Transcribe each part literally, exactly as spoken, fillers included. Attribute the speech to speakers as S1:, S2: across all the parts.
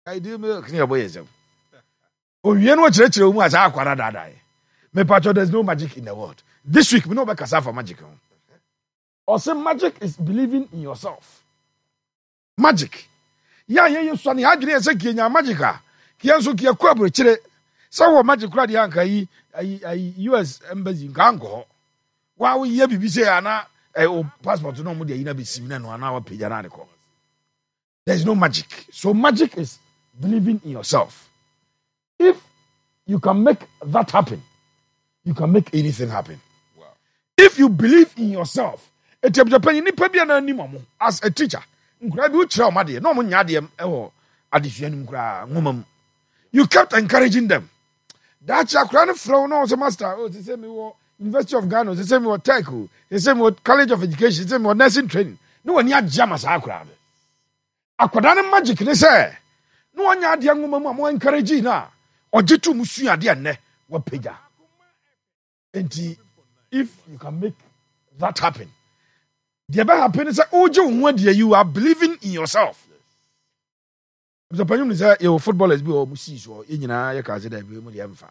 S1: I do milk near boys. Oh, you know what you was aqua. Me patcho, there's no magic in the world. This week, we know about for magic. Also, magic is believing in yourself. Magic. Yeah, yeah, you son, I didn't say Kenya magica. Kianso Kia Quabri Chile. So, magic crowd yanka, U S embassy in Gango. Why we hear B C Anna, a passport to know what you be seen on our pijanarico. There's no magic. So, magic is believing in yourself. If you can make that happen, you can make anything happen. Wow. If you believe in yourself, as a teacher, you kept encouraging them. That's a crown of flow, no, master. Oh, the same University of Ghana, the same with Tech, the same with College of Education, the same with nursing training. No one yet jammers are crowd. Aquadana magic, they say. No one yet young woman more encouraging now. Or Jitu Musia, dear ne, what pija. And if you can make that happen, the ever happen is that oh, you are believing in yourself. The problem is that your footballers be or musis or in your cousin be mudiamfa.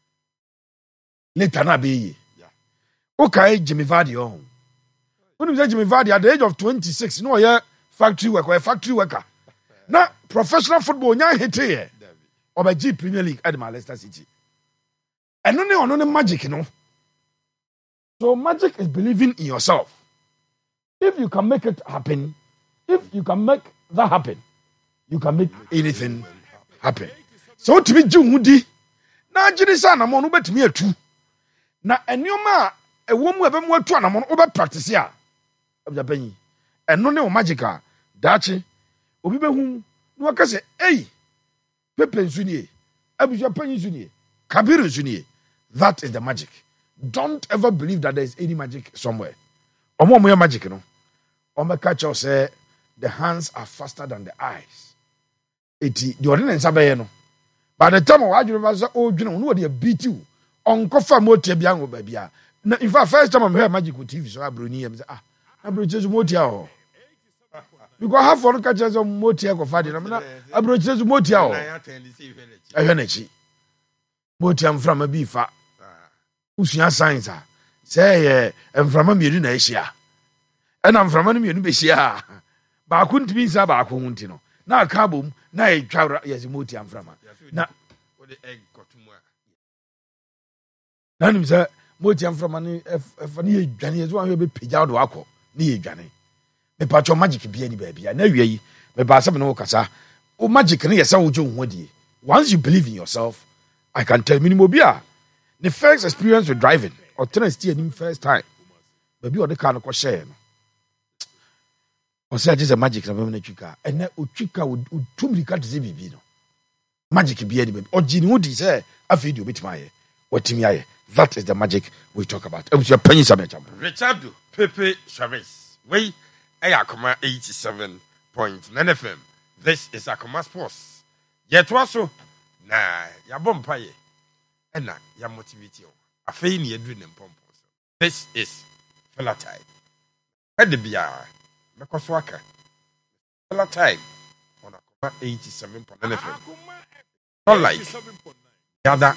S1: Later, not be okay, Jimmy Vardy on. When you say Jimmy Vardy at the age of twenty-six, no, yeah, factory worker, a factory worker. Now, professional football, now hit here. Or by G Premier League at Manchester City. And no, no, no, magic, you know. So magic is believing in yourself. If you can make it happen, if you can make that happen, you can make anything happen. So to be Jumudi, now Jenison, I'm on over to me too. Now, and your ma, a woman ever more to an amount over practice here of the penny. And no, no magica, Dachi, Obibe whom no can say, hey, Pepe Zunier, Abuja Penny Zunier, Kabiru Zunier. That is the magic. Don't ever believe that there is any magic somewhere. Or more magic, you know. Or my catcher say the hands are faster than the eyes. Eti the ordinance abayeno. By the time I was oh, you know, nobody beat you. On coffee more tebiango baby. In fact, first time I'm here magic with T V, so I bruni and say, ah, I broaches motia. Because half one catches on motia of Fadi. I broaches motia. I energy. Motiam from a beefa. Usia signs say, I'm from a million Asia. And I'm from a million Asia. But I couldn't be Sabacuntino. Now, Kabum, now a child as a motiam from her. Now, what the egg got to more. None of motiam from an funny Johnny as one who be paid out of alcohol, near Johnny. Me patch magic be any baby. I know ye, me pass up no cassa. Oh, magic near Sao John Woody. Once you believe in yourself, I can tell Minimobia. The first experience with driving, or tennis steering first time, maybe or the kind of share. Or say just a magic of a chica, and that Uchika would too many cut Z B B. Magic be any baby. Or Gene Woody say, I feed you with my what Timmy. That is the magic we talk about. It was your penny summit.
S2: Richard Pepe Chavez. We Ayakoma eighty-seven point nine F M. This is Akoma Sports. Yet also, nah, Yabom Paye. And now, you motivate you. A fain ye dream and pompous. This is Fella Time. Head the beer, Makoswaka. Fella Time on a eighty-seven point nine F M. Not like the other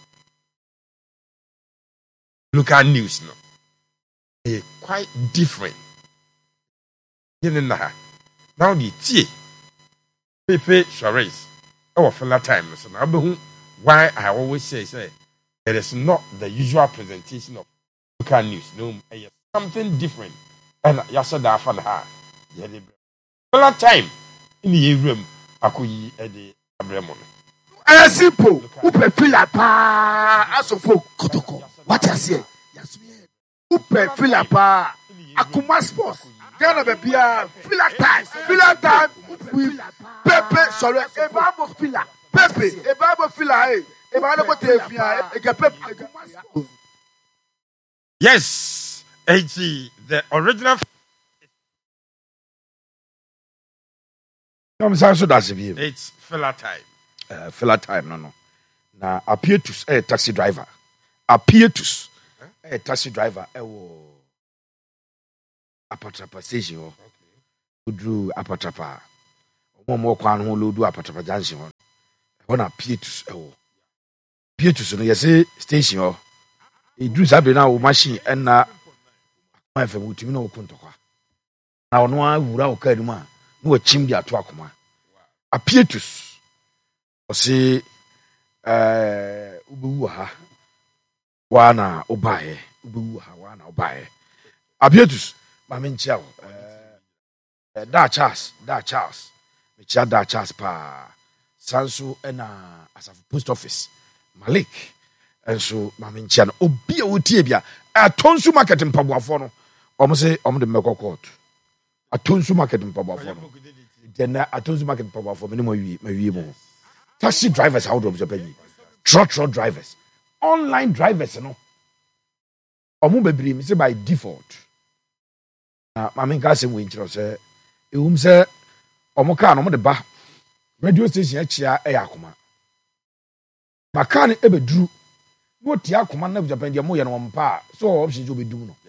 S2: local news, no. A quite different. You know, now the tea. Pepe Chavez. Our Fella Time, so now, why I always say, say, it is not the usual presentation of local news. No, something different. And yasa da fan ha. All time in the room, akuyi edi abremon.
S3: I simple. Upe fila pa asofo kotoko. What you say? Upe fila pa Akoma Sports. Ghana be bia fila time. Fila time with Pepe sorry. Ebabo fila. Pepe, e Bible fila eh. E Bible go te fia e get Pepe.
S2: Yes, eighty the original.
S1: No, Mister So that's it.
S2: It's filler time.
S1: Uh, filler time, no, no. Now, appear to a taxi driver. Appear to a taxi driver. I will Apatrapa station. Who drew Apatrapa. One more quan who do Apatrapa junction. ɛhɔ na Pietus ɛwɔ Pietus no yɛsɛ station hɔ ɛduru saa bere no a wo machine ɛna akoma fm wotumi na wɔko ntɔkwa na ɔno awura wo kaa no mu a na wakyim de ato akoma a Pietus ɔse ɛɛ wobɛwu ha waa na wobaeɛ wobɛwu ha waa na wobaeɛ a Pietus ma menkyia wo ɛɛ da Charles da Charles mekyia da Charles paa sanso ɛna asafo post office Malik enso mame nkyia no obi a wotie bia atonsu market mpaboafo no omo se omo de meko court atonsu market mpaboafo no den atonsu market mpaboafo me ne mawie mawie mo taxi drivers how do you pay truck truck drivers online drivers no omo bebiri me say by default na mame nka se we nkyiro se ehum se omo ka no omo de ba radio station achia e yakoma makane ebeduru no tia akoma na Japan dia mo ye no mpa so options obedum no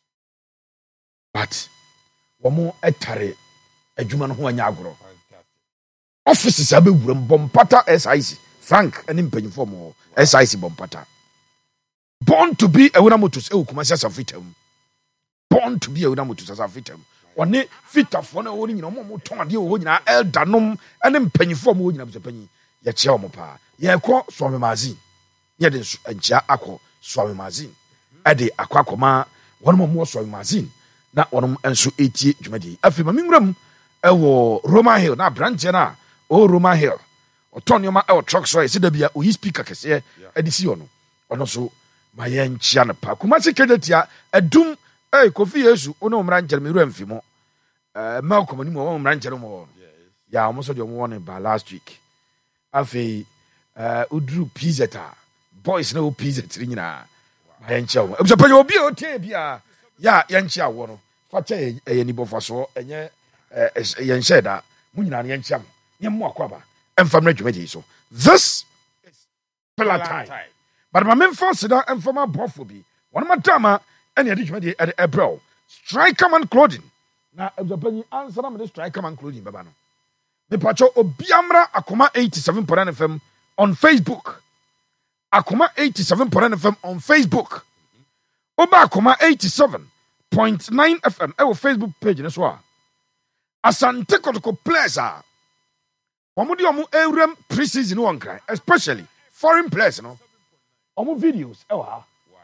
S1: but womo etare adwuma no ho anya agoro offices abewura bompata S I C Frank ani mpanyifo mo S I C bompata born to be a winner motos e okuma sia safitam born to be a winner motos safitam one fitafo na woni nyina mo mo ton ade wo nyina eldanom ani mpanyifo mo nyina busapanyi ye chia mo pa ye ko Swami Magazine ye de ancha akọ Swami Magazine ade akọ akoma wonom mo Swami Magazine na wonom enso etie dwumadi afi ma minwram ewo Roman Hill na branch na o Roman Hill otonioma e truck so ese da bia o yi speaker kese ade si ono ono so ma ye nchia na pa kuma se kedetia adum eh Kofi Yesu ono mra nkyere me ruamfi mo eh Malcolm ni mo mra nkyere mo ya omo so de omo won ba last week afi uh udru pizeta boys na o pizeta nyina ma yenchia wo ebusa panyo obi o tie bia ya yenchia wo no fa che ye ni bofa so enye yenhye da mu nyina yenchia mo nye mo akwaba emfam na dwumadi so this is pillar time but my men force da emfam abofo bi won matama ene ade dwumadi e ebro striker man clothing na ebusa panyi answer na me striker man clothing baba no me pacho obiamra akoma eighty-seven point nine F M on Facebook. Akoma eighty-seven point nine F M on Facebook. Oba Akoma eighty-seven point nine F M our Facebook page na so a. Asante Kotoko players a. Omudi omu ewrem pre-season won kran, especially foreign players no. Omu videos e ha. Wow.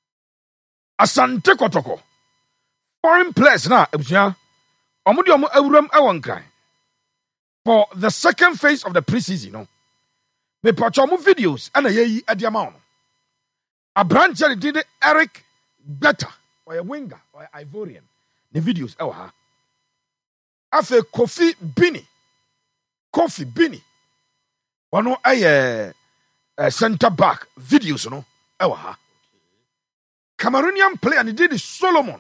S1: Asante Kotoko. Foreign players na ebusua. Omudi omu ewrem e won kran. For the second phase of the pre-season, no, me patch on videos and a ye at the amount. A branch did Eric Better or a winger or a Ivorian. The videos, oh ha. Afe Kofi Bini, Kofi Bini. One a centre back videos, no, oh ha. Cameroonian player and he did Solomon.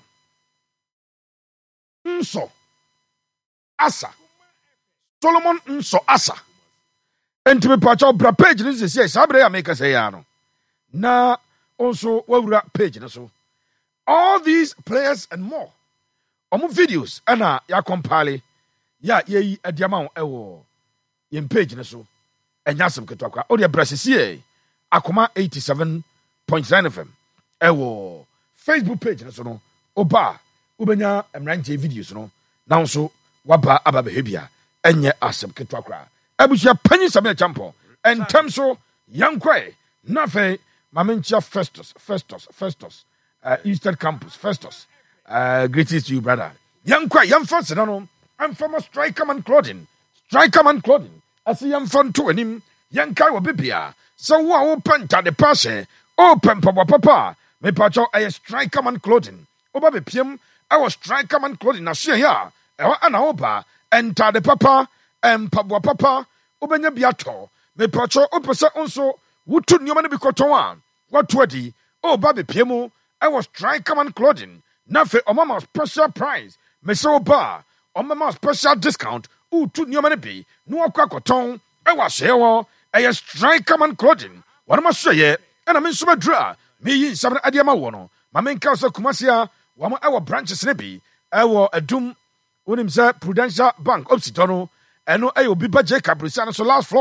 S1: Nso Asa. Solomon Nso Asa. Enti me pacha bra page ni se se sabre ya make say ya no. Na also wawura page no so. All these players and more. Omo videos ana ya compile ya ye adiama ewo yem page no so. Enya sem keto akwa. O de brasisi akoma eighty-seven point nine F M. Ewo Facebook page no so no. Oba ubenya emranje videos no. Now so waba aba behebia. Enye asem keto akwa. Ebusia panyi sabe champo. Entem so yankwe nafe mamenchia Festus Festus Festus uh, Eastern Campus Festus uh, greetings to you brother. Yankwe yamfa se no. I'm from a striker man clothing. Striker man clothing. Asi yamfa to anim yankai wo bibia. So wo a wo panta de passe. Open papa papa. Me pacho a striker man clothing. Oba be piem I was striker man clothing na so ya. E wa ana oba enter the papa empabwa papa obenya biato me pacho opese onso wutu nyoma ne bikoton a watu adi o ba be piemu I was striker man clothing na fe omama special price me se oba omama special discount utu nyoma ne bi no akwa koton e wa hyewo e striker man clothing wana ma so ye na me nso badura me yi nsabra ade ma wo no ma me nka so kumasia wa mo e wo branches ne bi e wo adum wonim say Prudential Bank opsitono eno ayo biba Jacob Brisiano so last floor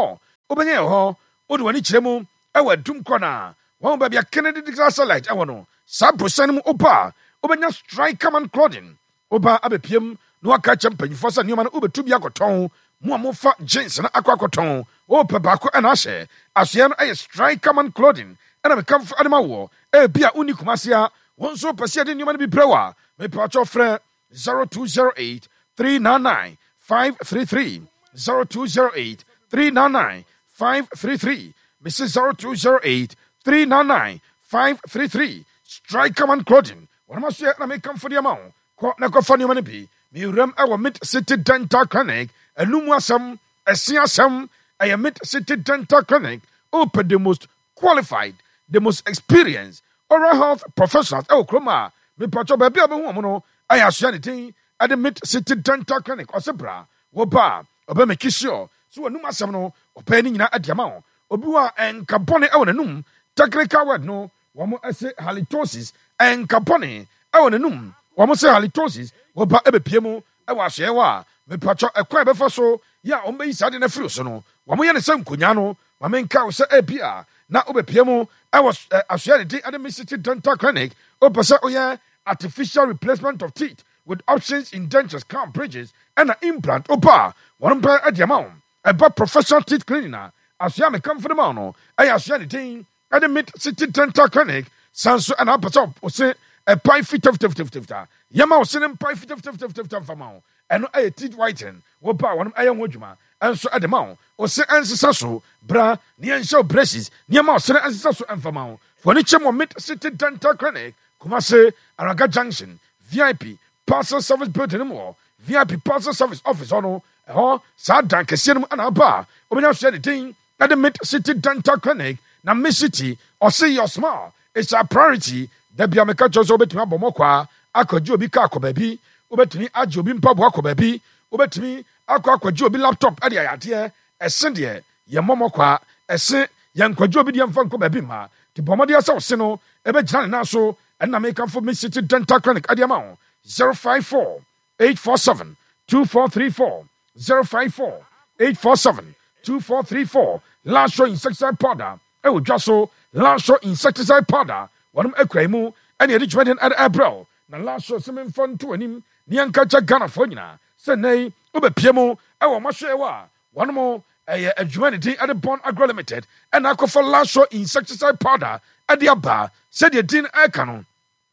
S1: wobɛnyɛ hɔ wode w'ani kyerɛ mu ɛwɔ adum kɔ na wɔn baabi a Kennedy digital satellite ɛwɔ no saa brosan mu oba wobɛnya striker man clothing oba abɛpiem na waka kyɛ mpanyinfoɔ sɛ nneɛma no wobɛtu bi akɔtɔn mo a mofa jeans na akɔ akɔtɔn wopɛ baako ɛna ahyɛ asoɛ no ɛyɛ striker man clothing ɛna mekamfo ade ma wɔ ebi a wonni Kumase a wɔn nso pɛ sɛ yɛde nneɛma no bi brɛ wɔ a mepɛkyɛw frɛ zero two zero eight three nine nine five three three zero two zero eight three nine nine five three three Missus zero two zero eight three nine nine five three three Striker Man Clothing wɔn ma so yɛ na mekamfo de ama wo kɔ na kɔfa nneɛma no bi mewuram ɛwɔ Mid City Dental Clinic ɛnum asɛm ɛse asɛm ɛyɛ Mid City Dental Clinic wopɛ the most qualified the most experienced oral health professionals ɛwɔ kurom a mepɛkyɛw baabi a bɛhu ɔmo no ɛyɛ asoa ne din ɛde Mid City Dental Clinic ɔse bra wɔba a ɔbɛmaki sure so wɔnum asɛm no ɔpɛɛ ne nyinaa ade ama wo obi wɔ a ɛnka bɔne ɛwɔ n'anum technical word no wɔn ɛsɛ halitosis ɛnka bɔne ɛwɔ n'anum wɔn sɛ halitosis wɔba ɛbɛpie mu ɛwɔ asoɛ wɔ a mepɛkyɛw ɛkwan ɛbɛfa so yɛ a wɔn bɛyi saa de no afiri so no wɔn yɛ ne sɛ nkonyaa no maame nka wo sɛ ebi a na wobɛpie mu ɛwɔ asoɛ ne din ɛde Mid City Dental Clinic wopɛ sɛ woyɛ artificial replacement of teeth with options in dentures, crown bridges, and an implant. Opa, one pair at the amount. About professional teeth cleaning. As you may come for the mono, I ask you anything at the Mid City Dental Clinic. Sanso and Apatop, or say a pie fit of tiff tiff tiff. Yama was sending pie fit of tiff tiff tiff tiff amount. And a teeth whiten. Wopa, one iron wojuma. And so at the mount, or say ancestral, bra, near show braces, near mouse, send ancestral and for mount. For each more Mid City Dental Clinic, Kumase, Araga Junction, V I P. Parcel service building more V I P parcel service office ono eh sa dan kese no ana ba obenya hwe de tin na the Mid City Dental Clinic na Mid City or say your smile it's a priority da bia meka choso obetumi abomokwa akwaji obi ka akọ baabi obetumi aje obi mpabo akọ baabi obetumi akọ akwaji obi laptop ade ayade ese de ye momokwa ese ye nkwaji obi de mfa nkọ baabi ma ti bomode ase ose no ebe gina na so na meka for Mid City Dental Clinic ade ma ho zero five four eight four seven two four three four zero five four eight four seven two four three four Last show insecticide powder e wo dwaso last show insecticide powder wonum akrai mu ene edi tweden at April na last show semen fon to anim ne anka cha Ghana fo nyina se nei obepie mu e wo mahwe wa wonum eye adwuma ne din at Bond Agro Limited and akofo last show insecticide powder at the aba said the din aka no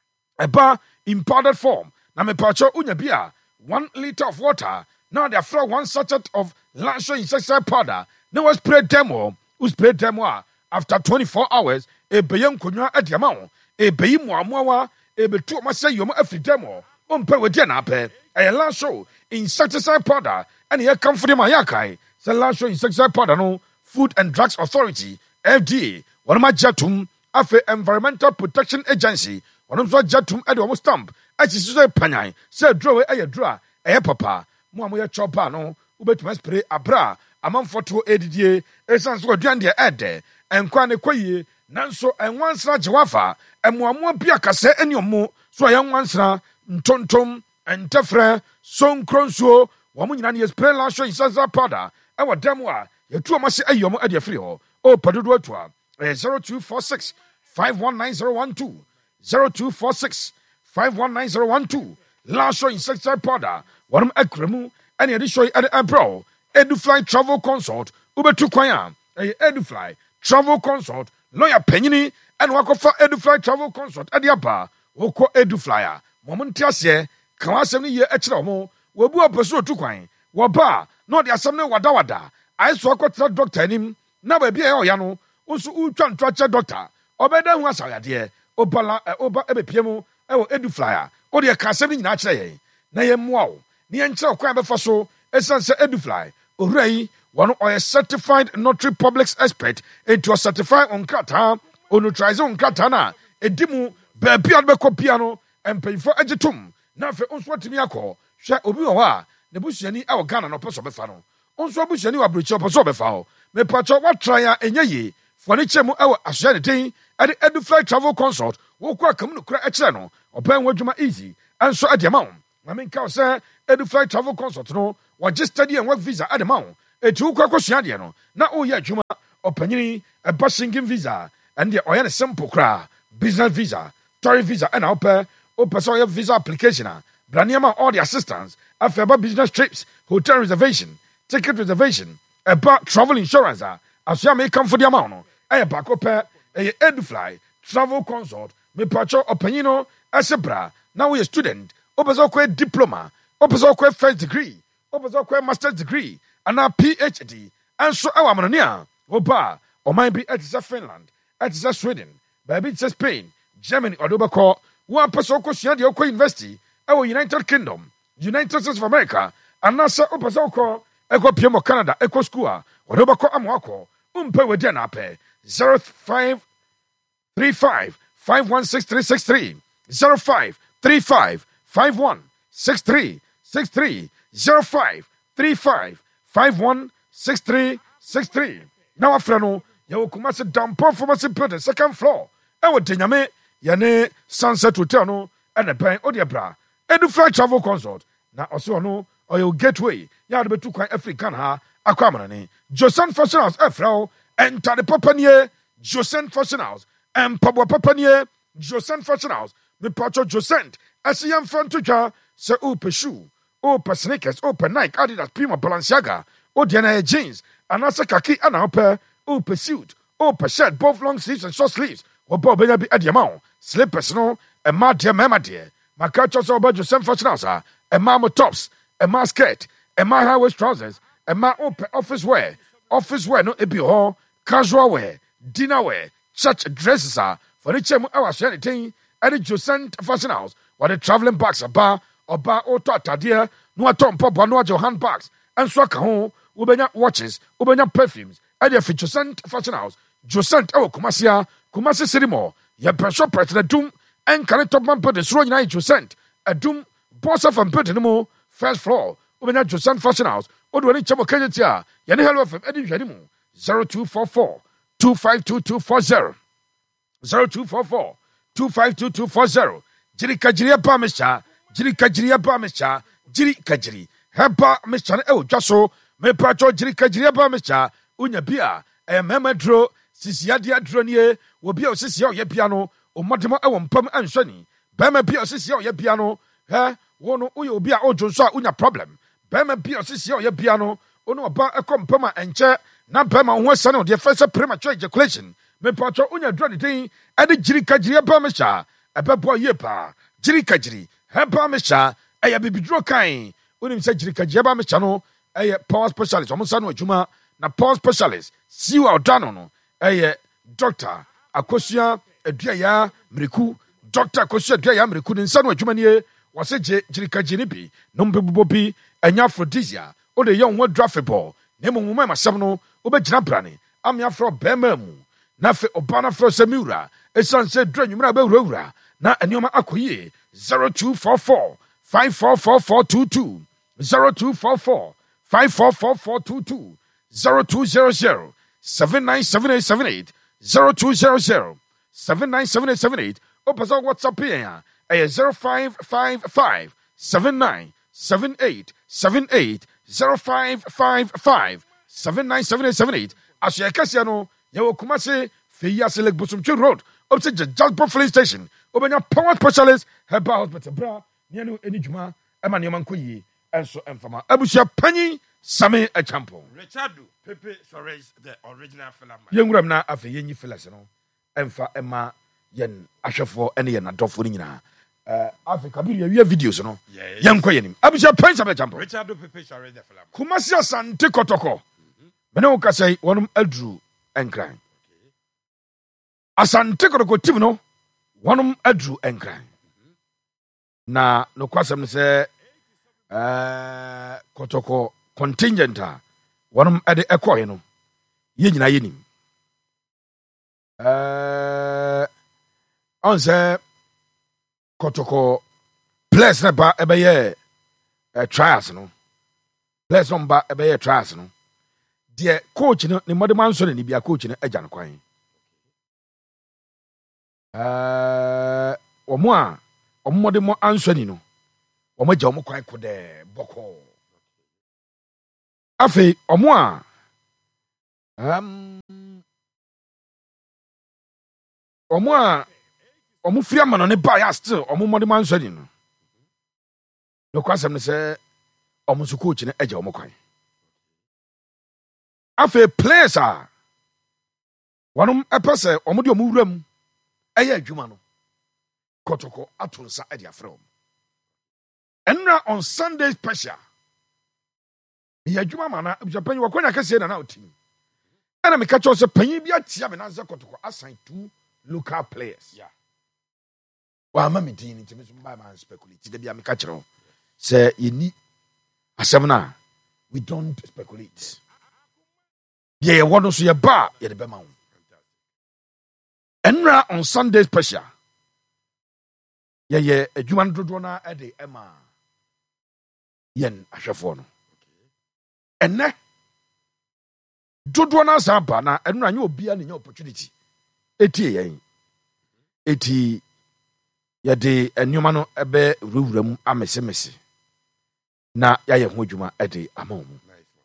S1: eba in powdered form. Na me pacho unya bia one liter of water. Now they throw one sachet of Lansho insecticide powder. Now we spray demo. We spray demo after twenty-four hours. E beyem kunywa ediamao. E beyi muamwa. E betu mase yomo every demo. Umpe we dia na pe. E Lansho insecticide powder. And here come for the mayakai. Se Lansho insecticide powder no. Food and Drugs Authority F D A. One ma jatum. Afe Environmental Protection Agency. One ma jatum edi omo stamp. Achi so panyan say draw we aye draw aye papa mo amoye chopa no ubetuma spray abra amanfo to edidie esan so aduan de ede enkwa ne koyie nanso enwansra jewafa emuamu bia kase eniomo so aye nwansra ntontom entefre sonkronsuo wo mo nyina ne spray lasho insasa powder e wo demo a yetu omo se ayomo ade afiri ho o padodo atua zero two four six five one nine zero one two zero two four six five one nine zero one two Last show insecticide powder. One akremu and the show at the April. Edufly Travel Consult. Ubetu kwaya. Edufly Travel Consult. Lawyer Penny and Wakofa Edufly Travel Consult at the Aba. Woko Eduflyer. Momentiase. Kawasemi ye etromo. Webu apeso tu kwai. Waba. Not the assembly wadawada. I saw a doctor him. Now be a yano. Also utran tracher doctor. Obeda wasaya dear. Obala oba ebepiemo. Ewo Eduflyer. O de kasem ni na kire ye. Na ye moa wo. Ne ye nkire kwa be fa so esan se Edufly. Owrai one or a certified notary public expert into a certified on kata on tries on kata na edimu baabi ad be kopia no empanyfo agitum na fe onso atimi akọ hwe obi wo ha ne busuani e wo Ghana no peso be fa no onso busuani wa brochi peso be fa ho me pacho wa try a enye ye fo ne chemu e wo ahye ne tin e Edufly Travel Consult wo kwa kam no kura e kire no oban wadwuma easy anso adema wo ma me nka se Edufly Travel Consult no wa just study and work visa adema wo etu kwa kwasua de no na o ye adwuma opanyini eba singing visa and the oyane simple kra business visa tourist visa and ope ope so your visa application a braniama all the assistance afeba business trips hotel reservation ticket reservation eba travel insurance a aso me come for the amount no e ba ko pe e Edufly travel consult me pacho opanyino asebra now we a student ope so ko diploma ope so ko first degree ope so ko master's degree and a PhD and so our manania oba or might be at Finland at Sweden baby it's Spain Germany or Dobako one person question the Oko University our United Kingdom United States of America and NASA Opazoko Eco Piemo Canada Eco School or Dobako Amwako umpe with den ape zero five three five five one six three six three zero five three five five one six three six three zero five three five five one six three six three. Now, after no, you will come as a damn performance in the second floor. I would tell you, Yane Sunset Hotel no, and a bank Odiabra. Edufly travel consult. Now, also no, or your gateway. Yard be too quite African ha, Aquamarani. Josan Fashion House, Efro, and Tade Papanier, Josan Fashion House, and Pabwa Papanier, Josan Fashion House, me Pacho Josent, as a young fan to jar, Sir Upe Shoe, Upe Sneakers, Upe Nike, Adidas, Pima Balenciaga, Odiana jeans, and also khaki and upper, Upe suit, Upe shirt, both long sleeves and short sleeves, or Bob Benjabi at the amount, slippers no, and my dear mamma dear, my catchers over Joseph Fashion House, and my tops, and my skirt, and my high waist trousers, and my open office wear, office wear, no ebi hall, casual wear, dinner wear, church dresses are for the chairman hours anything, and the Joseph Fashion House, while the traveling bags are bar, or bar or tadia, no atom pop, no your handbags, and so home. Ubenya watches, Ubenya perfumes, and your feature sent Fashion House, Josent Ewo Kumasia, Kumasi City Mall, your pressure president Doom, and can top man put the Sroy Night Josent, a Doom, boss of and put in the more, first floor, Ubenya Josent Fashion House, Udwani Chamo Kajatia, Yani Hello from Eddie Janimu, zero two four four, two five two two four zero, zero two four four, two five two two four zero, Jiri Kajiria Pamisha, Jiri Kajiria Pamisha, Jiri Kajiri, Heba Mishan El Jasso. Me pacho jiri kajiri ba mecha unya bia e mema dro sisia dia dro nie wo bia osisia o ye bia no o modemo e wo mpam anhwani ba ma bia osisia o ye bia no he wo no uye obi a ojonso a unya problem ba ma bia osisia o ye bia no ono oba e kom mpam enche na ba ma ho sane o de first premature ejaculation me pacho unya dro de din e de jiri kajiri ba mecha e be bo ye pa jiri kajiri he ba mecha e ya bibidro kan unim se jiri kajiri ba mecha no eye power specialist omo sanu adwuma na power specialist siwa odano no eye doctor akosua aduaya mreku doctor akosua aduaya mreku ne sanu adwuma nie wase je jirika jini bi no mbebubo bi anya aphrodisia o de yon ho drafable ne mo mo ma sam no obegyina brane amia fro bema mu na fe obana fro samiura esan se dranwumra ba wurawura na enioma akoyie zero two four four, five four four four two two zero two four four five four four four two two zero two zero zero seven nine seven eight seven eight zero two zero zero seven nine seven eight seven eight Opasa WhatsApp here a zero five five five seven nine seven eight seven eight zero five five five seven nine seven eight seven eight as you can no you Kumasi Fiya Select Busumchi Road opposite the Jasper Filling Station Obenya Power Specialist Herbal Hospital Bra Nianu Enijuma Emmanuel Mankuyi and so Enfama Abusia Penny Same a champion.
S2: Richardo Pepe Suarez the original film.
S1: Young Ramna after Yenny Filasano Emfa Emma Yen Ashafo and Yen Adolfo Nina. Uh, Africa, we have videos, no? Young Queen. Abusia Penny Same a champion.
S2: Richardo Pepe Suarez the film.
S1: Kumasia Sante Kotoko. Benoka say one Eldrew and crime. Asante Kotoko Timno, one Eldrew and crime. Na no kwasam say uh Kotoko contingent a one at the echo, you know. Yin yenim. Uh on say Kotoko place neba ebeye a trials, no. Place number ebeye trials, no. Dear coach, no, the mother man son, be a coach in a jan coin. Uh or more. Ọmọdé mo answering no ọmọ jẹ ọmọ kwan ko de bọkọ afei ọmọ a um ɔmo a ɔmo firi ama no ne ba yɛ still ɔmo mmɔde ma nsɔre no lɔkɔ asɛm no sɛ ɔmo nso coach no agya ɔmo kwan afei players a wɔnom ɛpɛ sɛ ɔmo de ɔmo wura mu ɛyɛ adwuma no kɔtɔkɔ ato nsa ɛde afrɛ ɔmo ɛnna on Sunday special yɛ adwuma ma na abusua panyin wɔkɔnya kɛseɛ na na ɔtim ɛna meka kyɛw sɛ panyin bi atia me nansɛ kɔtɔkɔ asan two local players wɔama me din no nti me so mbaa ma speculate da bia meka kyerɛw sɛ yɛni asɛm no a we don't speculate deɛ yɛwɔ no so yɛba a yɛde bɛma wo ɛnra on Sunday special yɛyɛ adwuma no dodoɔ no ɛde ɛma yɛn ahwɛfoɔ no ɛnɛ dodoɔ no asa ba na ɛno anyɛ obia ne nyɛ opportunity ɛtie yɛn ɛti yɛde nneɛma no ɛbɛ wurawura mu amesemese na yɛayɛ ho adwuma ɛde ama wo mu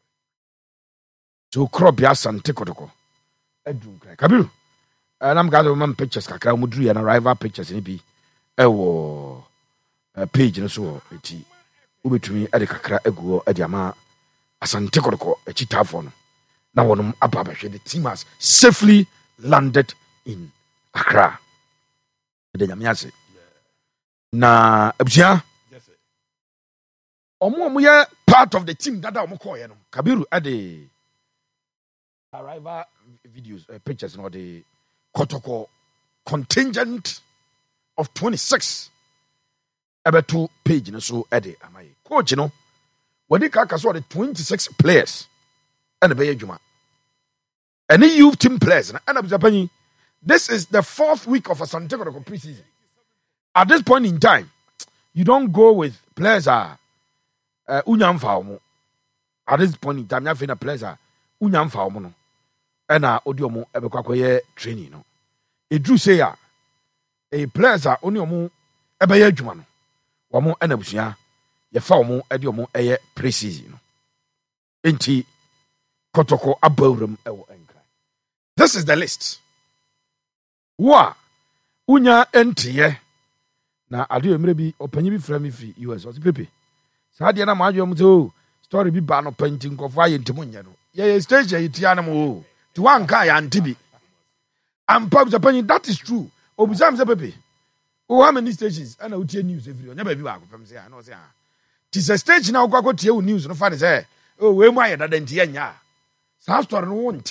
S1: so korɔ bia asante kɔtɔkɔ adu nkran Kabiru nam ga ma pictures kakra mu duru ya na rival pictures ni bi ɛwɔ page no so wɔ ɛti wobɛtumi ɛde kakra agu hɔ ɛde ama asante kɔtɔkɔ akyitafoɔ no na wɔnom aba abɛhwɛ the team has safely landed in Accra ɛde nyame ase na abusua ɔmo ɔmo yɛ part of the team dada ɔmo kɔɔyɛ no Kabiru ɛde arrival videos uh, pictures no the Kotoko contingent of twenty-six ebetu page no so ɛde amaye coach no wadi ka ka so the twenty-six players ɛna bɛyɛ adwuma ɛne youth team players na ɛna bisapanyi this is the fourth week of Asante Kotoko preseason. At this point in time you don't go with players are uh, unyam fa at this point in time you have players are unyam fa no ɛna odi ɔmo ɛbɛkɔ akɔyɛ training no eduru say a a players a oni ɔmo ɛbɛyɛ adwuma no wɔn ɛna busua yɛfa ɔmo ɛde ɔmo ɛyɛ pre-season no enti kɔtɔkɔ abawuram ɛwɔ nkran this is the list wo a unya ɛnteɛ na ade emire bi ɔpanyin bi fira mi firi U S ɔsi pepe saa deɛ na maa adwuma mu sɛ o story bi ba no panyin nkɔfo ayɛ ntɛmu nyɛ no yɛyɛ stage yɛ tia no mo o to one guy and T B. And Pop Japan, that is true. Obusam say pepe. Oh, how many stations? And I will tell news every day. Never be back from say I know say. Tis a stage now go go tell news no funny say. Oh, we my that den tie nya. Sa story no won't.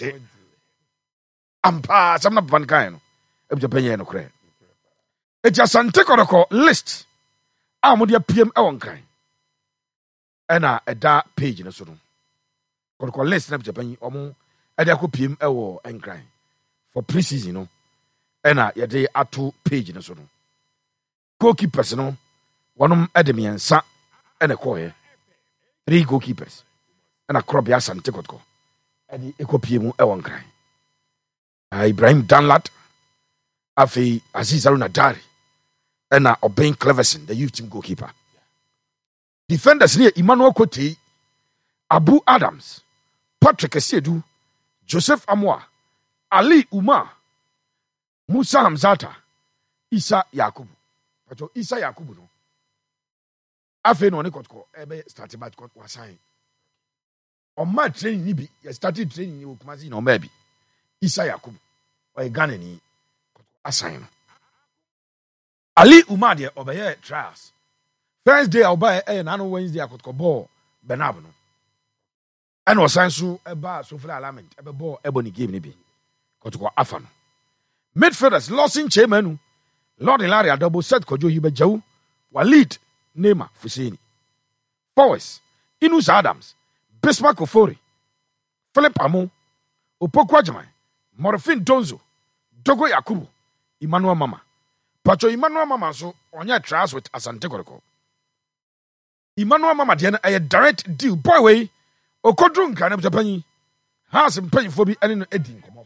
S1: Ampa some na ban kan. Obu Japan ye no kre. E just Asante Kotoko list. Ah mo dia P M e won kan. E na e da page no so no. Kotoko list na Japan omo ɛde akɔ P M ɛwɔ nkran for pre-season no ɛna yɛde ato page no so no goalkeepers no wɔnom ɛde mmiɛnsa ɛna kɔɔyɛ three goalkeepers ɛna korɔ bia Asante Kotoko ɛde ɛkɔ P M ɛwɔ nkran Ibrahim Danlad afei Aziz Haruna Dari ɛna Obeng Cleverson the youth team goalkeeper defenders ne Emmanuel Kotei Abu Adams Patrick Esiedu Joseph Amoa, Ali Umar, Musa Hamzata, Isa Yakubu. Pacho Isa Yakubu no. Afe no ne kotko ebe started bat kot wasan. On my training ni bi, ya started training ni Kumasi no maybe. Isa Yakubu. O e Ghana ni kotko asan no. Ali Umar de obeye trials. First day obeye e na no Wednesday akotko ball Benab no. And was so eba so for alignment ebe ball ebony game ni bi kotoko afa no midfielders Lawson Chemanu Lord Ilaria double set Kojo Hibejawu Walid Nema Fuseni forwards Inus Adams Bismarck Ofori Philip Amo Opoku Ajaman Morfin Donzo Dogo Yakubu Emmanuel Mama Pacho Emmanuel Mama so onya trials with Asante Kotoko Emmanuel Mama de a direct deal boy way Okodru nka na Japan has mpanyfo bi ene no edi nkomo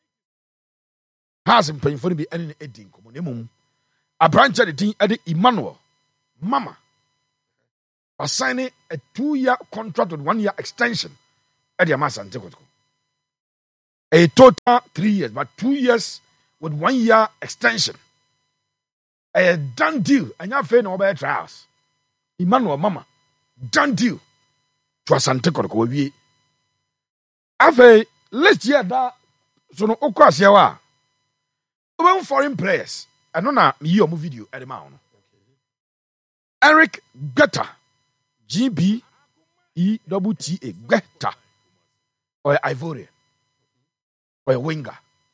S1: has mpanyfo bi ene no edi nkomo na mum abranche de din ede Emmanuel Mama assigning a two year contract with one year extension at the Asante Kotoko a total three years but two years with one year extension. A done deal. And you fair no better trials. Emmanuel Mama, done deal. To Asante Kotoko wie. Afe last year da so no okwas yawa. Oben foreign players. Ano na me yi omo video e de ma no. Eric Geta, G B E T T A Geta. Or Ivorian. Or winger.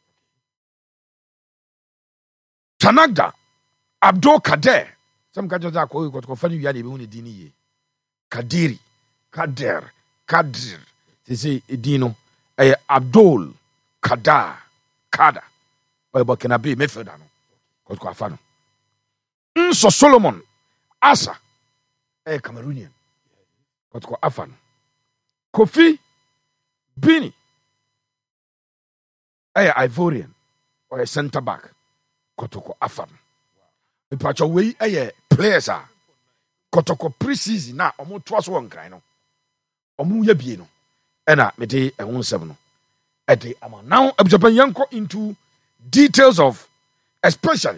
S1: Tanagda Abdul Kader. Some catchers are called Kofani Yadi Buni Dini. Kadiri, Kader, Kadir. They say Dino, a Abdul Kadar, Kada. Or Bakanabe Mefedano. Kofano. So Solomon, Asa, a Cameroonian. Kotko Afan. Kofi, Bini, a Ivorian. Or a centre back. Kotoko Afan. The patch away a players are Kotoko pre-season na omo twas one kind no. Omo ye bie no. Ena me dey e ho seven no. E dey ama now Japan yanko into details of especially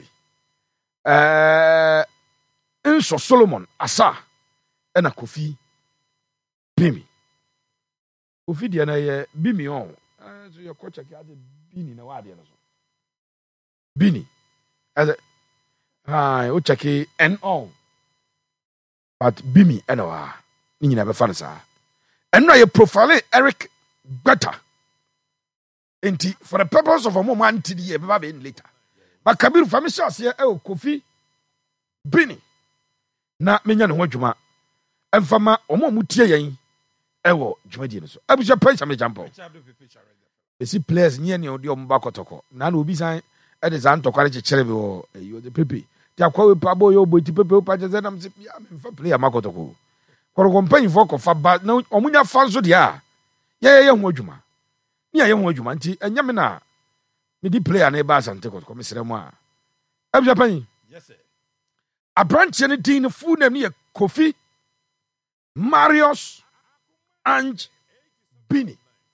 S1: uh Inso Solomon Asa ena Kofi Bimi. Kofi dia na ye Bimi on. Ah so your coach check Bini na wa dia no so. Bini as ah o check and all but Bimi ena ni nyina be fa sa eno ye profile Eric Geta enti for the purpose of a moment to the be ba be later but Kabiru family say e o Kofi Bini na menya ne ho adwuma emfama omo mutie yen e wo dwumadi no so abusha pay chame jampo e si players nye ne odi omba kotoko na na obi san e de zan tokware chekere bi wo e de pepe ti akwa we pa boy obo ti pepe o pa je na mse ya me fa player makotoko koro company for ko fa ba na omunya fa so dia ye ye ho adwuma ni ye ho adwuma nti enya me na me di player na e ba Asante Kotoko me sere mu a abusha pan
S2: yes sir
S1: a branch any din full name ni Kofi Marius Ange Bini.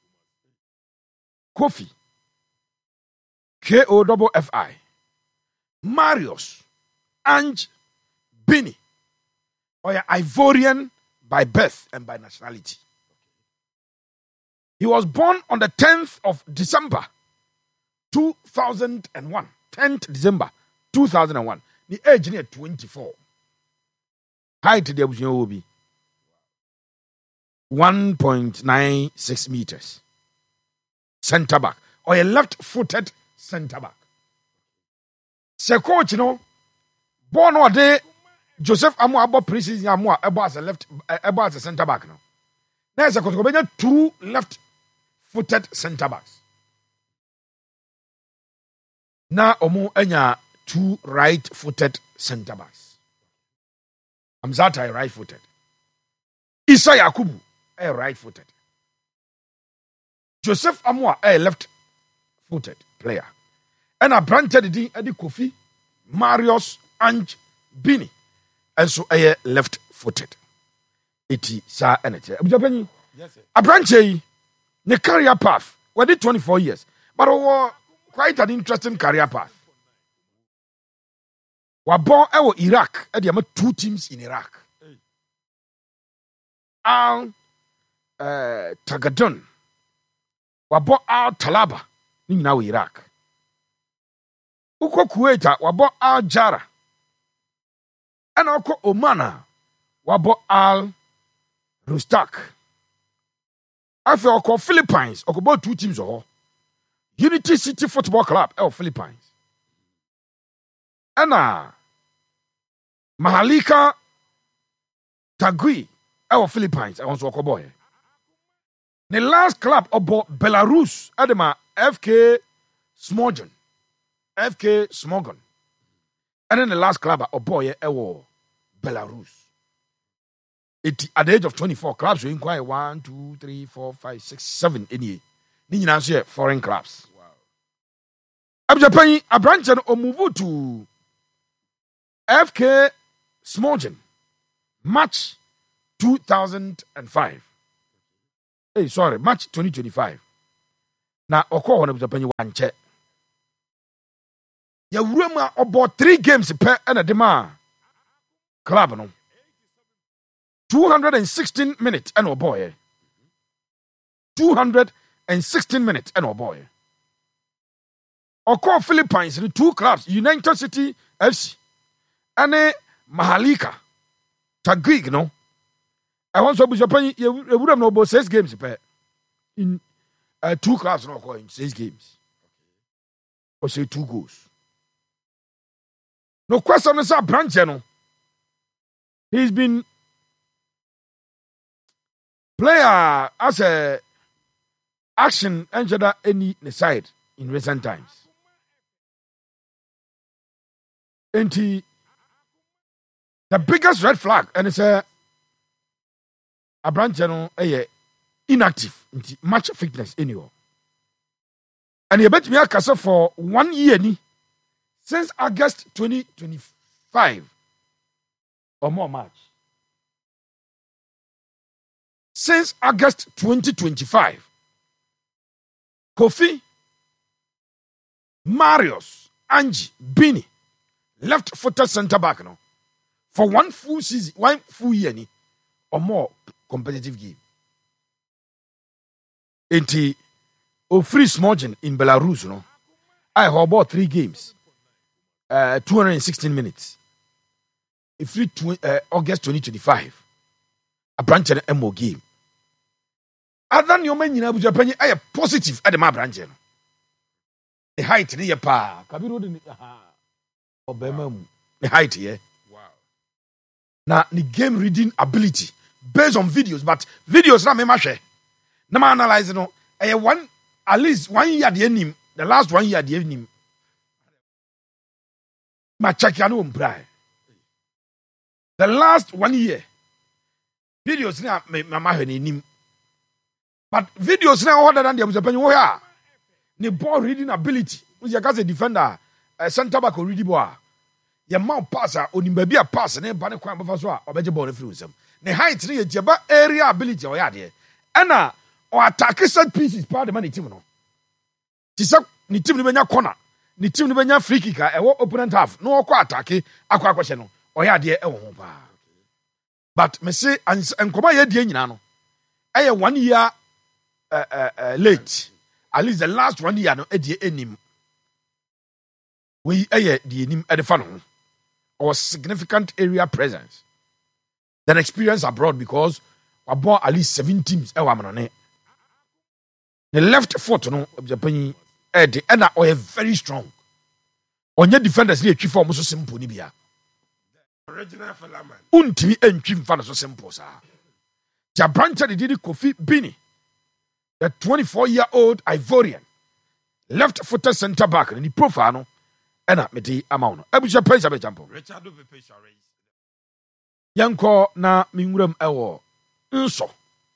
S1: Kofi K O F F I Marius Ange Bini. Or Ivorian by birth and by nationality. He was born on the tenth of December two thousand one. tenth December two thousand one. The age near twenty-four. Height the abusunya will be one point nine six meters. Center back or a left-footed center back. Se coach, you know, born or day Joseph Amu Abo preseason Amu Abo as a left Abo as a center back now. There's a coach two left-footed center backs. Now Omu enya two right-footed center backs. Amzata right-footed. Isa Yakubu a right-footed. Joseph Amwa a left-footed player. And a branted the Eddie Kofi Marius Ange Bini. And so a left-footed. Iti sa energy.
S2: yes sir
S1: A branche the career path. We did twenty-four years. But it was quite an interesting career path. We born in Iraq. And there are two teams in Iraq. Al uh, Tagadun. Wabo Al Talaba. Ni now Iraq. Uko Kuwaita. Wabo Al Jara. And uko Omana. Wabo Al Rustak. Afi uko Philippines. Uko bo two teams oho. Unity City Football Club. Eh Philippines. Ana Mahalika Tagui. Our Philippines, I want to walk boy. The last club about Belarus, Adema F K Smogon, F K Smogon, and then the last club of boy, Ewo Belarus. It at the age of twenty-four, clubs will inquire one, two, three, four, five, six, seven. Any, Nini answer foreign clubs. Wow. Japan, a branch and Omuvu to F K Smogon match. two thousand five. Hey, sorry, March twenty twenty-five. Now, Oko one was a penny one check. yɛwura mu a ɔbɔ three games pɛ ɛna de ma club no two hundred sixteen minutes ɛna ɔbɔɔyɛ two hundred sixteen minutes ɛna ɔbɔɔyɛ ɔkɔɔ Philippines no two clubs United City F C ɛne Mahalika Taguig no ɛwɔ nso abusuapanyi yɛwura mu na ɔbɔ six games pɛ in uh, two clubs no ɔkɔɔ in six games ɔsɛ two goals no question is aberanteɛ no he's been player as a action entered any side in recent times. And he, the biggest red flag, and it's a a branch no a inactive into match fitness anymore. And he bet me a casa for one year ni since August twenty twenty-five or more March. Since August twenty twenty-five, Kofi, Marius, Angie, Bini, left-footed centre back no for one full season, one full year ni, or more competitive game. Enti Ofri Smorgen in Belarus no, I have about three games, uh, two hundred sixteen minutes. If we uh, August twenty twenty-five. A branch and a more game. Other new men in Abuja Penny, I am positive at the ma branch. The height near pa, Kabiru, or Bemum, the height here. Wow. Now, the game reading ability based on videos, but videos not me mashe. Nama analyze no, I one at least one year the enemy, the last one year the enemy. Machakiano umbrai. The last one year. Videos now me mama nim. But videos now other than the abusapanyi wo ya. Ne ball reading ability. We just a defender, a center back or ready boy. Your mouth passer onim baby a pass na ba ne kwan ba so a obeje ball free nsam. Ne height ne jeba area ability o ya de. Ena o attack set pieces part the man team no. Ti se ni team ni benya corner, ni team ni benya free kick e wo opponent half. No okwa attack akwa akwahye no. O ya de e wo ho pa. But me say nkoma ye die nyina no eh one year uh, uh, uh, late at least the last one year no e die enim we eh die enim e de fa no or significant area presence then experience abroad because we born at least seven teams e wa manone the left foot no Japan eh de na o very strong onye defenders ni etwi form so simple ni bia original Falaman. Untimi entwi mfa no so simple sa. Ja branch de didi Kofi Bini. The twenty-four-year-old Ivorian left-footed centre back ni profile no ena meti amaw no. Abusha pesa be jampo. Richard Pepe Shares. Yanko na minwuram ewo nso.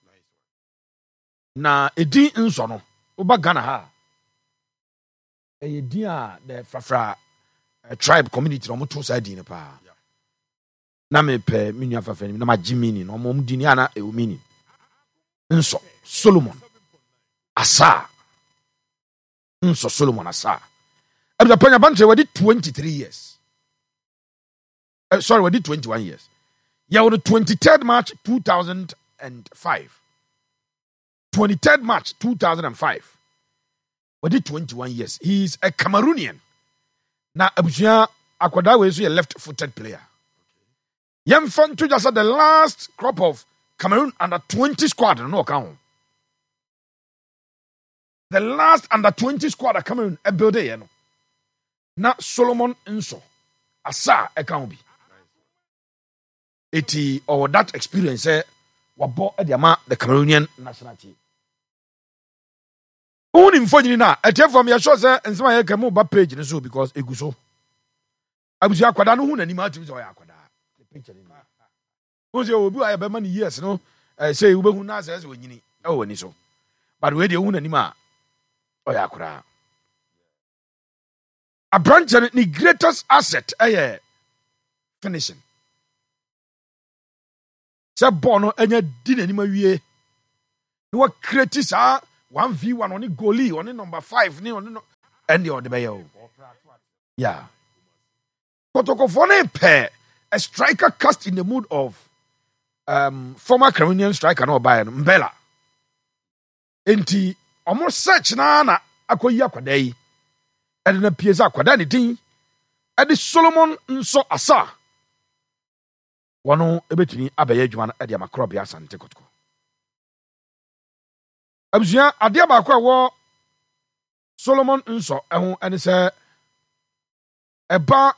S1: Na edi nso no. Oba Ghana ha. Eye din a the frafra uh, tribe community no mo to side din pa. Na me pe minu afafa ni na ma jimini no mo mdini ana e omini nso Solomon asa nso Solomon asa abda panya banche wadi twenty-three years uh, sorry wadi twenty-one years ya on the twenty-third March two thousand five twenty-third March two thousand five wadi twenty-one years. He is a Cameroonian na abusia akwada we so a left footed player. Yem fan to just the last crop of Cameroon under twenty squad no account. The last under twenty squad of Cameroon e build e no. Na Solomon Nso asa account bi. Eti or that experience eh wabo e ama the Cameroonian national team. Uni mfonyini na ete from your show say nsema ye kemu ba page ni so because eguso. Abusu akwada no hu na nima atimi so ya akwada. Picture ni. Ozi obi wa be man years no eh say we hu na say say onyini e wo ni so. But we dey hu na nima o ya akwada. A branch ni greatest asset eh finishing. Se bono enya di na nima wie. No create sa one v one on the goalie on the number five ni on the and the other Yeah. Kotoko Fone pair a striker cast in the mood of um, former Cameroonian striker no by Mbella. Enti almost search na na akoyi akwada yi. Ede na pieza akwada ne din. Ede Solomon nso asa. Wano ebetumi abeye adwuma na ede amakrobia asante kotoko. Abusua ade abakwa wo Solomon nso ehun ene se eba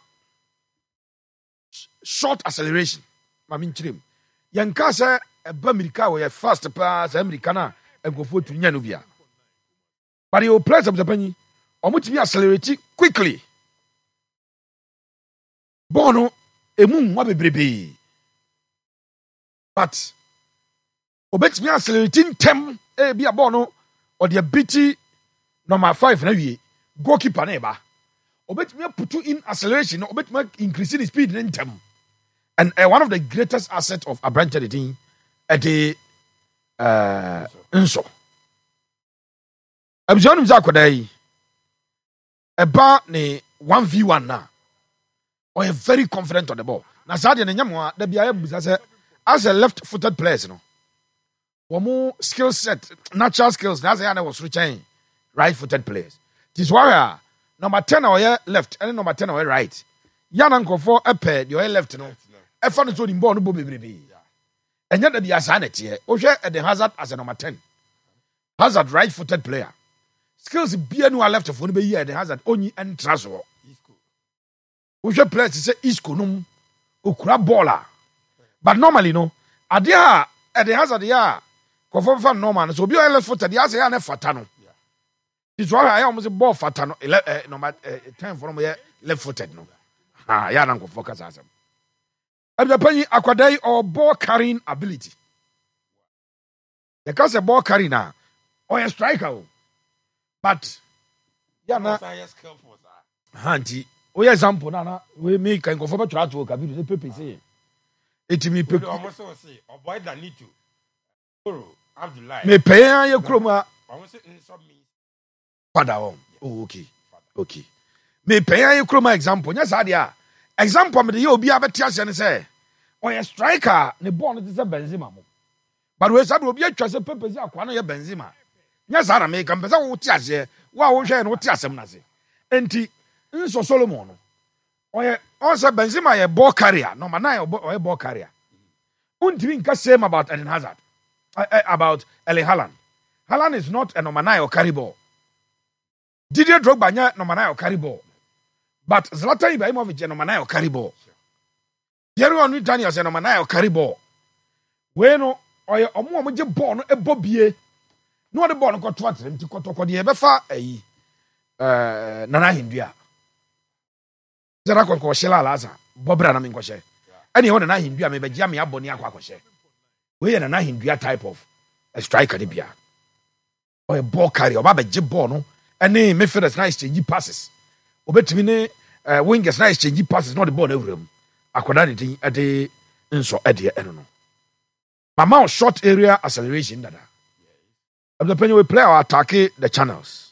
S1: short acceleration mami nchirem yanka se eba America wo ye fast pass America na enkofo tunya no bia but you play some zapani omutimi accelerate quickly bono emu nwa bebrebe but obetimi accelerating tem e bia bono o de biti number five na wie goalkeeper na eba obetumi put in acceleration obetumi increase the speed in tem and uh, one of the greatest assets of Abrante the team at the uh nso abjonu zakodai eba ne one v one na or you very confident on the ball na sadia ne nyamwa da bia busa say as a left footed players no womo skill set natural skills na say na was reaching right footed players this warrior number ten or left and number ten or right yana nkofo epe the left no e fa no so di ball no bo bebrebe enya da bia sa na tie o hwe Eden Hazard as a number ten Hazard right footed player skills bia no left for no be Eden Hazard onyi entra so o hwe players say Isco no okura baller but normally no ade a Eden Hazard ya kofo fa normal no so obi o left footed ya say ya na fata no this one I almost ball fata no number ten for no left footed no ah ya na nkofo focus asem Abdapani akwadai or ball carrying ability. Because a ball carrying na or a striker. But yeah na hanti o ya example na na we make kan go for try to kabiru the pepe say etimi pepe
S2: almost say or boy that need to borrow Abdullah
S1: me pay ya kroma
S2: almost say insub me
S1: father oh okay okay me pay ya kroma example nya sa dia example me dey obi abeti ase ne say on a striker ne ball no say Benzema mo but we sabi obi atwa say pepe say akwa no ye Benzema nya sa na me kan pese wo ti ase wa wo hwe no ti asem na se enti nso Solomon no on on say Benzema ye ball carrier number nine or ye ball carrier untimi nka same about Eden Hazard uh, uh, about Erling Haaland. Haaland is not a number nine or carry ball. Didier Drogba nya number nine or carry ball. But Zlatan Ibrahimovic number nine or carry ball. Thierry Henry Daniels number nine or carry ball. We no oye omo omo je ball no ebo bie. No the ball no ko to atrem ti kotoko de e be fa ayi eh Nana Hindua. Zara ko ko shela alaza. Bobra na me nko she. Ani ho Nana Hindua me be gia me aboni akwa ko she. We na Nana Hindua type of a striker de bia. Oye ball carry oba be je ball no any midfielders na exchange passes. Obetimi ne uh, wingers na exchange passes not the ball everywhere. Akoda de tin ade nso ade eno no. Mama short area acceleration dada. Yes. The penny we play our attack the channels.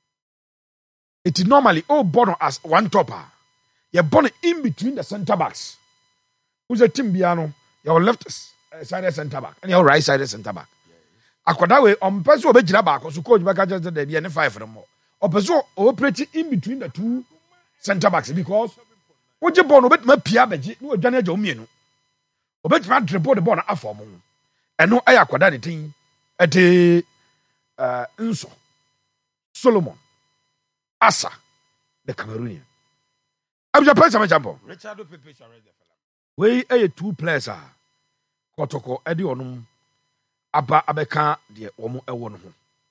S1: It is normally all born as one topper. You're born in between the center backs. Who's a team piano? Your left side center back and your right side center back. Akoda we on person obejira back so coach back just the be five for more. Or person operating in between the two center backs because what you born obet ma pia beji no adwane aja omienu. Obet ma dribble the ball na afọ mo. Eno aya akoda de tin e de uh nso Solomon Asa the Cameroonian. Abja play some example.
S2: Richard Pepe Suarez the fella.
S1: We a two players are Kotoko edi onum aba abeka de omo ewo no ho.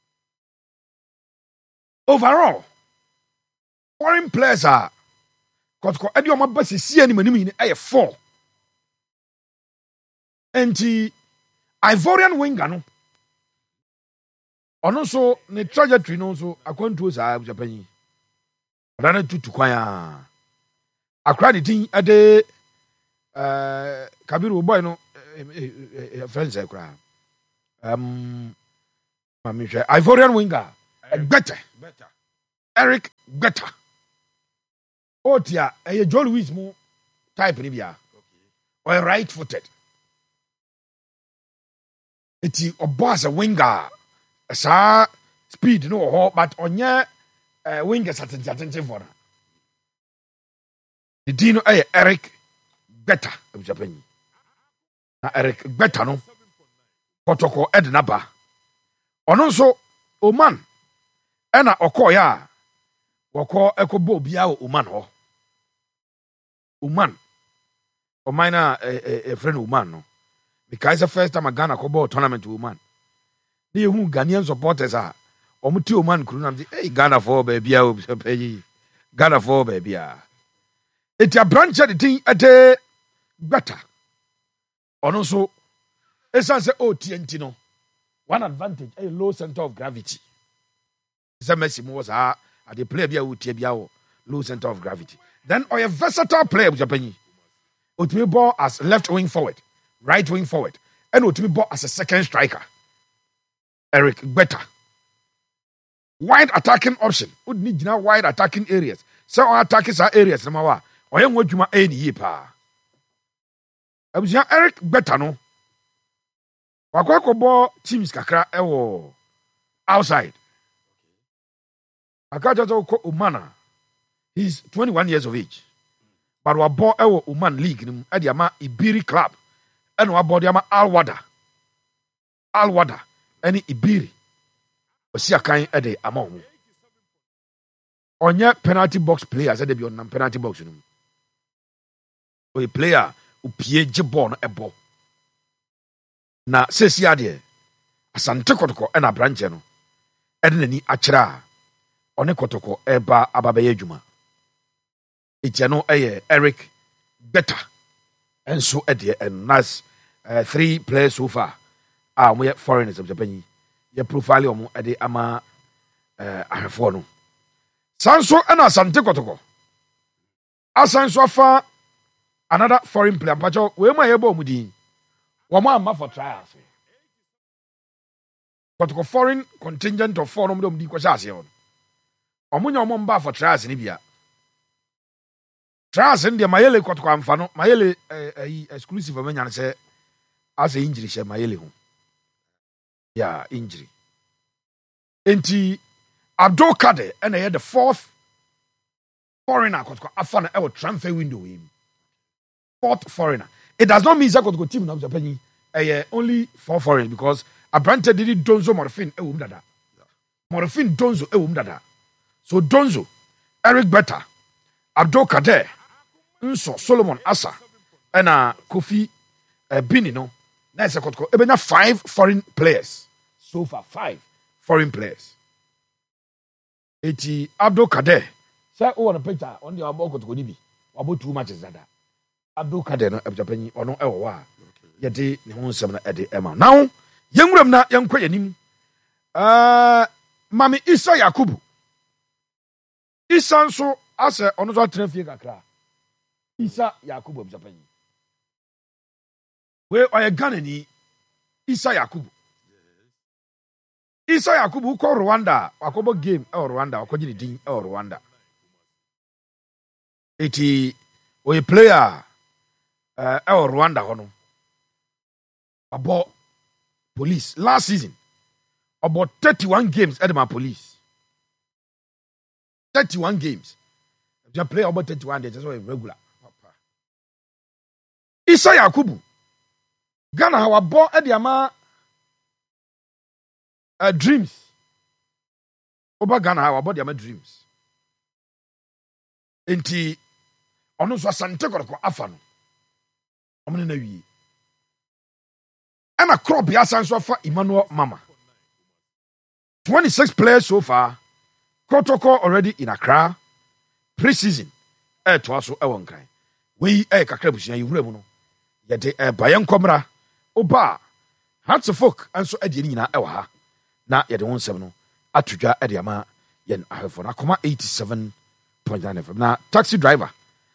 S1: Overall, foreign players are Kotoko edi omo ba sisi ani manim ni e four. Enti Ivorian winger no. Ono so ne trajectory no so akwantu sa Japan. Rana tutu kwan ya. Akra de tin ade eh Kabiru boy no friends akra. Um mami hwe Ivorian winger better.
S2: Better.
S1: Eric Better. Otia, a Joe Louis mo type ni bia. Or right footed. Eti obo as a winger. Sa speed no ho, but onye uh, winger certain certain for. The Dino eh Eric Beta Japan. Na Eric Beta no. Kotoko Ednaba. Ono nso Oman. Ena okoya woko ekobo bia o Oman ho. Oman. Oman na a, a friend Oman no. Because the first time I Ghana kobo tournament Oman. They who Ghanaian supporters are. Omuti Oman kru na hey Ghana for baby o Ghana for baby a. Eti a branch the thing ate better. Ono so esan se o T N T no. One advantage a low center of gravity. Say Messi was a the player bia o tie bia o low center of gravity. Then or a versatile player Japan. Otimi ball as left wing forward, right wing forward, and Otimi ball as a second striker. Eric Beta. Wide attacking option. Would need now wide attacking areas. So our attacking areas namawa. Oye nwodwuma eni yi pa. Abusia Eric Beta no. Wakwa ball teams kakra ewo outside. Akaja to ko Umana. He's twenty-one years of age. But wa ball ewo Uman League nim e dia ma Ibiri Club. And wa ball dia ma Al Wada. Al Wada any Ibiri. Osi akan e de ama ho. Onye penalty box players e de bi on penalty box nim. O player upie je ball no ebo. Na sesi ade asante kotoko e na branche no. E de nani akira. One kotoko eba ababaye adwuma. Etiano eye Eric Beta. Enso ede and nice uh, three players so far. Ah, we foreigners of Japan. Ye profile omo ede ama eh ahefo no. Sanso ena asante kotoko. Asanso afa another foreign player. Pacho we ma yebo mu din. Wo ma ama for trials. Kotoko foreign contingent of four no mo di kwasa ase on. Omunya omo mba for trials ni bia. Trials in the mayele kotoko amfa no. Mayele eh, eh, exclusive amenya se as a injury she mayele ho. Yeah, injury. Enti Abdul Kader and I had the fourth foreigner kotoko afa na e transfer window him. Fourth foreigner. It does not mean that kotoko team na Japan eh only four foreigners because Abrante did Donzo Morfin e wum dada. Morfin Donzo e wum dada. So Donzo, Eric Beta, Abdul Kader, Nso Solomon Asa, and uh, Kofi uh, Bini no. Nice kotoko. Ebenya five foreign players. So far five foreign players. Eti Abdul Kader. Say o on a picture on the abo kotoko ni bi. Wabo two matches dada. Abdul Kader no Japan ono e wo wa. Yede ne ho nsem na ede ema. Now, yenwuram na yenkwa yanim. Uh Mami Isa Yakubu. Isa nso ase ono so trafie kakra. Isa Yakubu Japan. We oye Ghana ni Isa Yakubu. Isa Yakubu ko Rwanda, akobo game e Rwanda, akoji ni din e Rwanda. Eti oye player uh, e Rwanda hono. About police last season. About thirty-one games at my police. thirty-one games. If you play about thirty-one days, that's why regular. Isa Yakubu. Ghana hawa bo e dia ma uh, dreams. Oba Ghana hawa bo dia ma dreams. Enti ono so asante koroko afa no. Omne na wi. Ana crop ya sanso afa Emmanuel Mama. twenty-six players so far. Protocol already in Accra. Pre-season. Eh to aso e won kan. We eh kakra busia yewura mu no. Ye de eh bayan komra. Oba Hearts of Folk anso ade ni nyina e wa ha na ye de won sem no atudwa e de ama ye ahefo na koma eighty-seven point nine F M na taxi driver